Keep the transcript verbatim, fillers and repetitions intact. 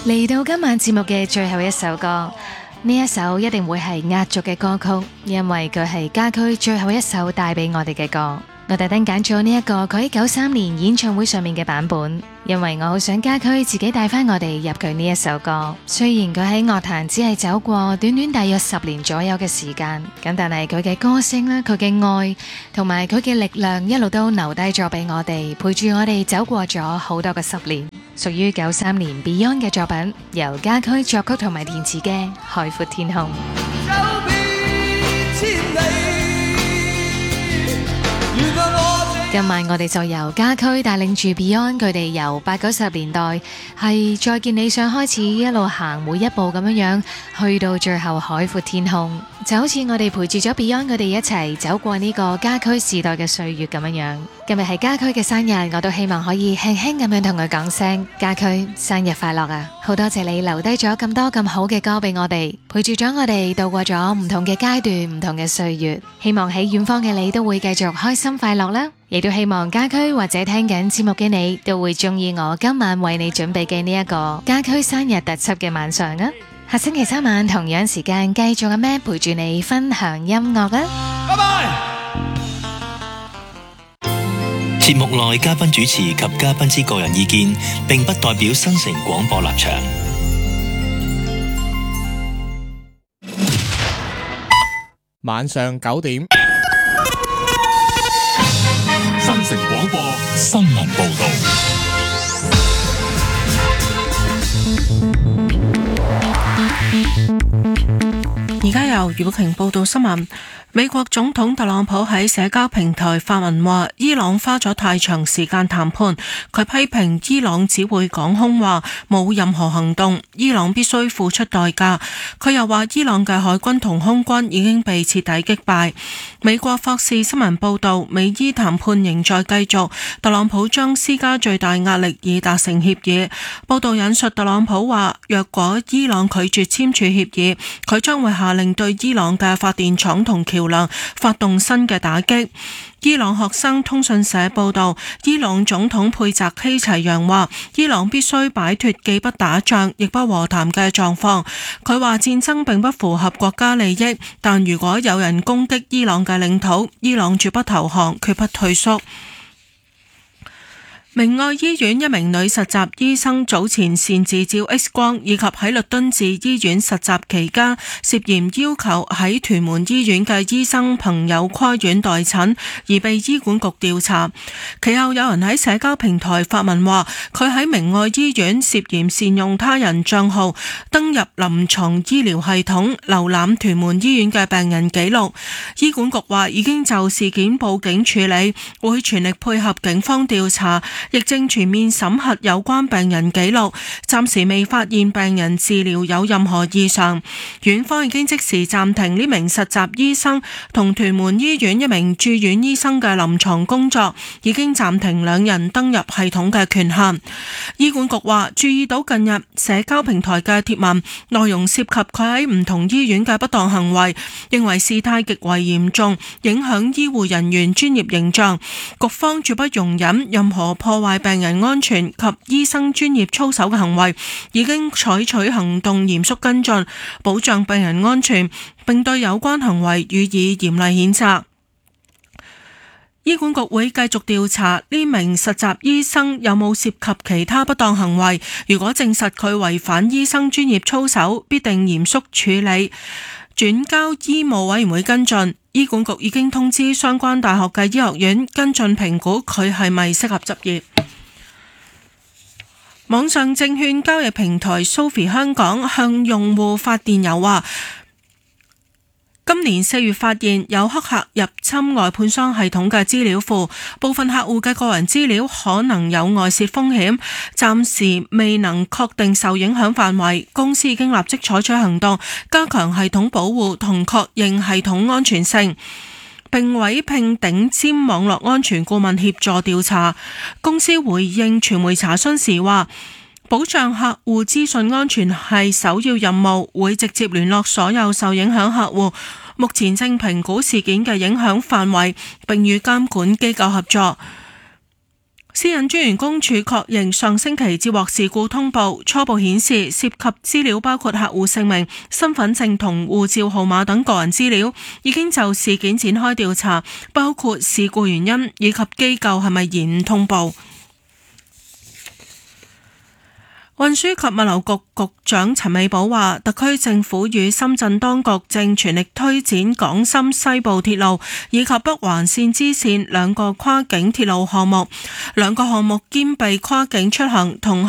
嚟到今晚節目嘅最後一首歌，呢一首一定會係壓軸嘅歌曲，因為佢係家駒最後一首帶俾我哋嘅歌。我特登揀咗呢一個佢喺九三年演唱會上面嘅版本，因為我好想家駒自己帶翻我哋入佢呢一首歌。雖然佢喺樂壇只係走過短短大約十年左右嘅時間，咁但係佢嘅歌聲啦、佢嘅愛同埋佢嘅力量一路都留低咗俾我哋，陪住我哋走過咗好多個十年。屬於九三年 Beyond 嘅作品，由家駒作曲同埋填詞嘅《海闊天空》。今晚我哋就由家駒帶領住 Beyond 佢哋由八九十年代係再見理想開始，一路行每一步咁樣樣，去到最後海闊天空，就好似我哋陪住咗 Beyond 佢哋一齊走過呢個家駒時代嘅歲月咁樣樣。今日係家駒嘅生日，我都希望可以輕輕咁樣同佢講聲家駒生日快樂啊！好多謝你留低咗咁多咁好嘅歌俾我哋，陪住咗我哋度過咗唔同嘅階段、唔同嘅歲月。希望喺遠方嘅你都會繼續開心快樂啦！亦都希望家駒或者聽緊節目嘅你都會中意我今晚為你準備嘅呢一個家駒生日特輯嘅晚上啊！下星期三晚同樣時間繼續阿咩陪住你分享音樂啊！拜拜。 節目內嘉賓主持及嘉賓之個人意見，並不代表新城廣播立場。 晚上九點。 新城廣播新聞報道。 而家由余寶瓊報道新聞。美國總統特朗普喺社交平台發文話，伊朗花咗太長時間談判，佢批評伊朗只會講空話，冇任何行動，伊朗必須付出代價。佢又話，伊朗嘅海軍同空軍已經被徹底擊敗。美國霍士新聞報道，美伊談判仍在繼續，特朗普將施加最大壓力以達成協議。報道引述特朗普話，若果伊朗拒絕簽署協議，佢將會下令對伊朗嘅發電廠同橋梁發動新嘅打擊。伊朗學生通訊社報道，伊朗總統佩澤希齊揚話，伊朗必須擺脫既不打仗亦不和談嘅狀況。佢話戰爭並不符合國家利益，但如果有人攻擊伊朗嘅領土，伊朗絕不投降，決不退縮。明愛醫院一名女實習醫生早前擅自照 X 光，以及喺律敦治醫院實習期間涉嫌要求喺屯門醫院嘅醫生朋友跨院代診，而被醫管局調查。其後有人喺社交平台發文話，佢喺明愛醫院涉嫌善用他人賬號登入臨床醫療系統，瀏覽屯門醫院嘅病人記錄。醫管局話已經就事件報警處理，會全力配合警方調查，亦正全面審核有關病人記錄，暫時未發現病人治療有任何異常。院方已經即時暫停呢名實習醫生同屯門醫院一名住院醫生嘅臨床工作，已經暫停兩人登入系統嘅權限。醫管局話注意到近日社交平台嘅貼文內容涉及佢喺唔同醫院嘅不當行為，認為事態極為嚴重，影響醫護人員專業形象，局方絕不容忍任何破壞病人安全及醫生專業操守嘅行為，已經採取行動嚴肅跟進，保障病人安全，並對有關行為予以嚴厲譴責。醫管局會繼續調查呢名實習醫生有冇涉及其他不當行為，如果證實佢違反醫生專業操守，必定嚴肅處理，轉交醫務委員會跟進。醫管局已經通知相關大學嘅醫學院跟進評估佢係咪適合執業。網上證券交易平台 Sophie 香港向用戶發電郵話，今年四月發現有黑客入侵外判商系統嘅資料庫，部分客戶嘅個人資料可能有外泄風險，暫時未能確定受影響範圍。公司已經立即採取行動，加強系統保護同確認系統安全性，並委聘頂尖網絡安全顧問協助調查。公司回應傳媒查詢時話，保障客戶資訊安全係首要任務，會直接聯絡所有受影響客戶。目前正評估事件嘅影響範圍，並與監管機構合作。 私隱專員公署確認上星期接獲事故通報，初步顯示涉及資料包括客戶姓名、身份證同護照號碼等個人資料，已經就事件展開調查，包括事故原因以及機構係咪延誤通報。運輸及物流局局長陳美寶話，特區政府與深圳當局正全力推展港深西部鐵路以及北環線支線兩個跨境鐵路項目，兩個項目兼備跨境出行同